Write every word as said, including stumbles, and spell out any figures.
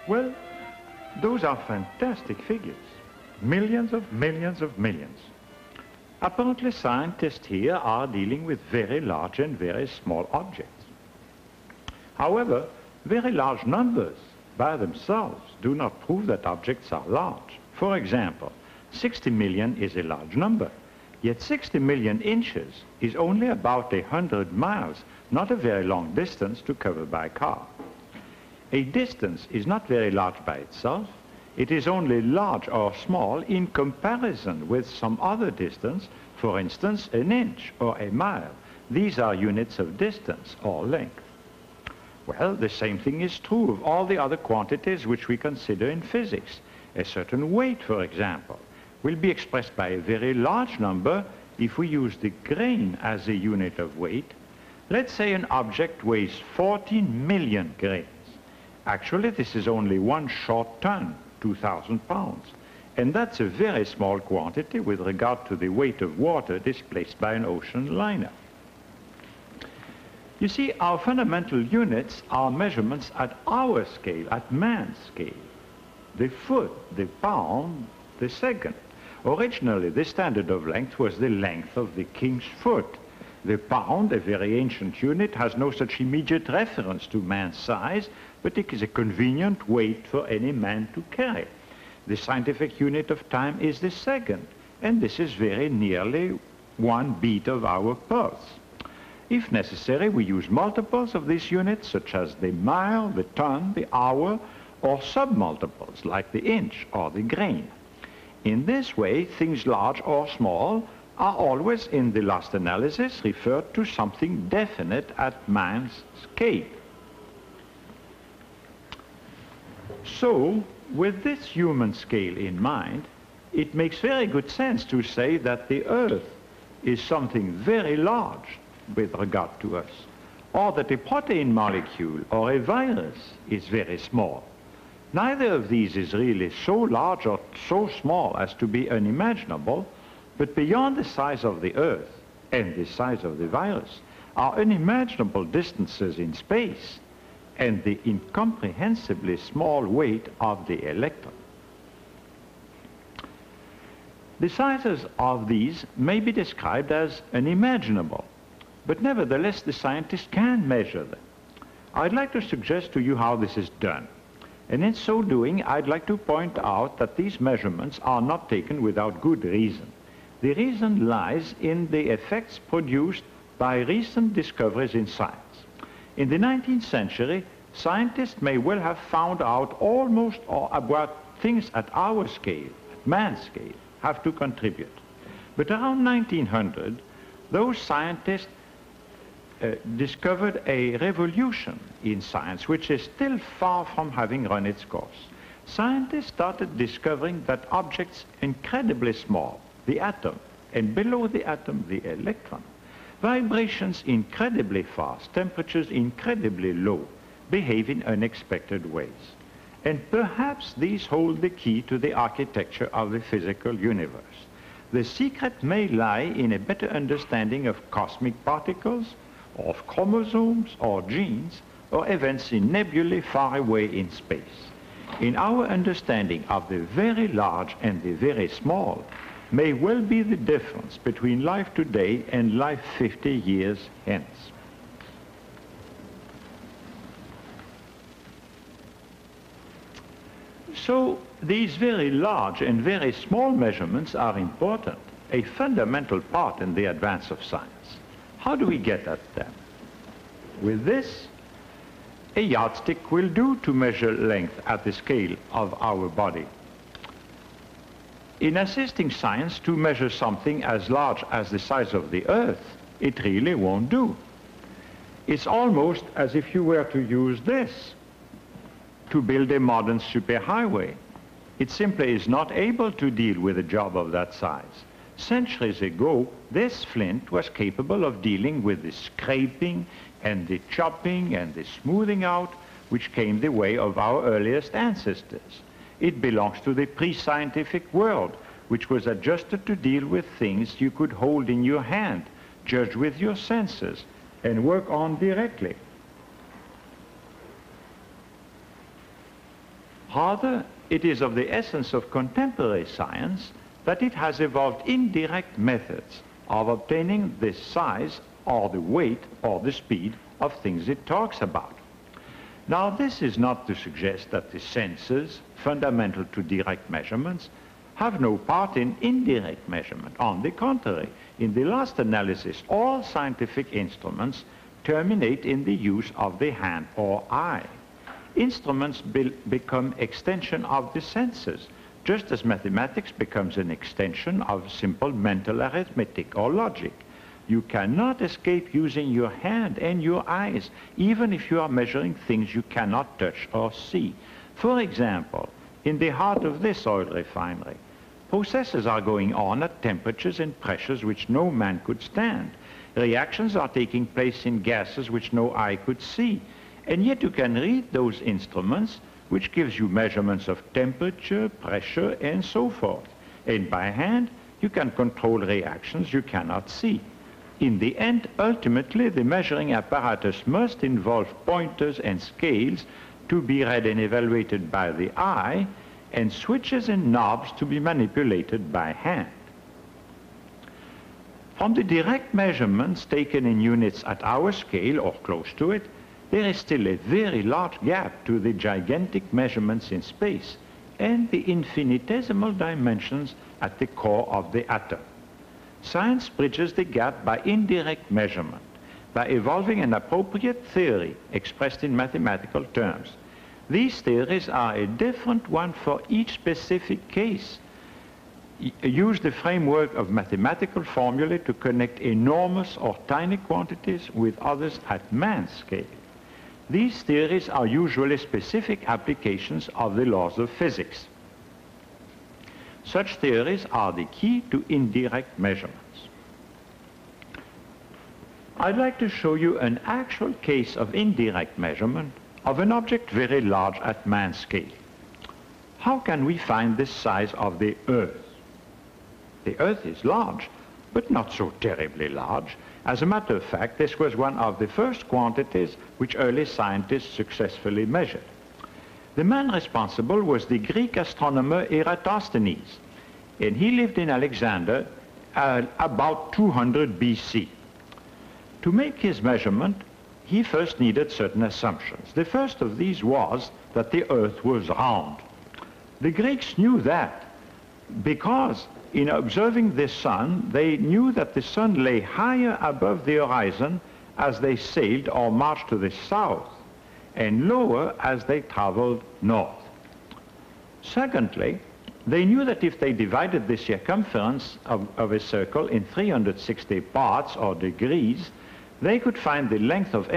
Well, those are fantastic figures. Millions of millions of millions. Apparently, scientists here are dealing with very large and very small objects. However, very large numbers by themselves do not prove that objects are large. For example, sixty million is a large number, yet sixty million inches is only about a hundred miles, not a very long distance to cover by car. A distance is not very large by itself. It is only large or small in comparison with some other distance, for instance, an inch or a mile. These are units of distance or length. Well, the same thing is true of all the other quantities which we consider in physics. A certain weight, for example, will be expressed by a very large number if we use the grain as a unit of weight. Let's say an object weighs fourteen million grains. Actually, this is only one short ton, two thousand pounds. And that's a very small quantity with regard to the weight of water displaced by an ocean liner. You see, our fundamental units are measurements at our scale, at man's scale. The foot, the pound, the second. Originally, the standard of length was the length of the king's foot. The pound, a very ancient unit, has no such immediate reference to man's size, but it is a convenient weight for any man to carry. The scientific unit of time is the second, and this is very nearly one beat of our pulse. If necessary, we use multiples of these units, such as the mile, the ton, the hour, or submultiples, like the inch or the grain. In this way, things large or small are always, in the last analysis, referred to something definite at man's scale. So, with this human scale in mind, it makes very good sense to say that the Earth is something very large with regard to us, or that a protein molecule or a virus is very small. Neither of these is really so large or so small as to be unimaginable, but beyond the size of the Earth and the size of the virus are unimaginable distances in space and the incomprehensibly small weight of the electron. The sizes of these may be described as unimaginable, but nevertheless the scientist can measure them. I'd like to suggest to you how this is done. And in so doing, I'd like to point out that these measurements are not taken without good reason. The reason lies in the effects produced by recent discoveries in science. In the nineteenth century, scientists may well have found out almost all about things at our scale, at man's scale, have to contribute. But around nineteen hundred, those scientists uh, discovered a revolution in science, which is still far from having run its course. Scientists started discovering that objects incredibly small, the atom, and below the atom, the electron, vibrations incredibly fast, temperatures incredibly low, behave in unexpected ways. And perhaps these hold the key to the architecture of the physical universe. The secret may lie in a better understanding of cosmic particles, of chromosomes or genes, or events in nebulae far away in space. In our understanding of the very large and the very small may well be the difference between life today and life fifty years hence. So these very large and very small measurements are important, a fundamental part in the advance of science. How do we get at them? With this, a yardstick will do to measure length at the scale of our body. In assisting science to measure something as large as the size of the Earth, it really won't do. It's almost as if you were to use this to build a modern superhighway. It simply is not able to deal with a job of that size. Centuries ago, this flint was capable of dealing with the scraping and the chopping and the smoothing out which came the way of our earliest ancestors. It belongs to the pre-scientific world, which was adjusted to deal with things you could hold in your hand, judge with your senses, and work on directly. Rather, it is of the essence of contemporary science that it has evolved indirect methods of obtaining the size or the weight or the speed of things it talks about. Now, this is not to suggest that the senses, fundamental to direct measurements, have no part in indirect measurement. On the contrary, in the last analysis, all scientific instruments terminate in the use of the hand or eye. Instruments be become extension of the senses, just as mathematics becomes an extension of simple mental arithmetic or logic. You cannot escape using your hand and your eyes, even if you are measuring things you cannot touch or see. For example, in the heart of this oil refinery, processes are going on at temperatures and pressures which no man could stand. Reactions are taking place in gases which no eye could see. And yet you can read those instruments, which gives you measurements of temperature, pressure, and so forth. And by hand, you can control reactions you cannot see. In the end, ultimately, the measuring apparatus must involve pointers and scales to be read and evaluated by the eye, and switches and knobs to be manipulated by hand. From the direct measurements taken in units at our scale or close to it, there is still a very large gap to the gigantic measurements in space and the infinitesimal dimensions at the core of the atom. Science bridges the gap by indirect measurement, by evolving an appropriate theory expressed in mathematical terms. These theories are a different one for each specific case. Y- use the framework of mathematical formulae to connect enormous or tiny quantities with others at man's scale. These theories are usually specific applications of the laws of physics. Such theories are the key to indirect measurements. I'd like to show you an actual case of indirect measurement of an object very large at man's scale. How can we find the size of the Earth? The Earth is large, but not so terribly large. As a matter of fact, this was one of the first quantities which early scientists successfully measured. The man responsible was the Greek astronomer Eratosthenes, and he lived in Alexander uh, about two hundred B C. To make his measurement, he first needed certain assumptions. The first of these was that the Earth was round. The Greeks knew that because in observing the sun, they knew that the sun lay higher above the horizon as they sailed or marched to the south, and lower as they traveled north. Secondly, they knew that if they divided the circumference of, of a circle in three hundred sixty parts or degrees, they could find the length of